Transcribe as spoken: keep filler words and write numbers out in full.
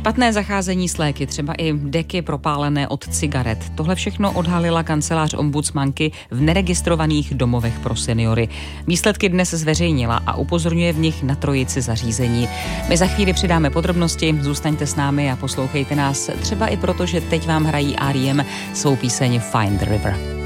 Špatné zacházení s léky, třeba i deky propálené od cigaret. Tohle všechno odhalila kancelář ombudsmanky v neregistrovaných domovech pro seniory. Výsledky dnes zveřejnila a upozorňuje v nich na trojici zařízení. My za chvíli přidáme podrobnosti, zůstaňte s námi a poslouchejte nás třeba i proto, že teď vám hrají R E M svou píseň Find the River.